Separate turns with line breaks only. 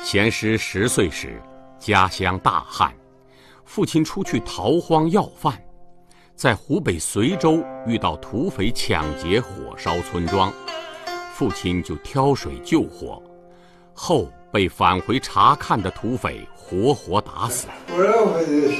贤师10岁时，家乡大旱，父亲出去逃荒要饭，在湖北随州遇到土匪抢劫火烧村庄，父亲就挑水救火，后被返回查看的土匪活活打死。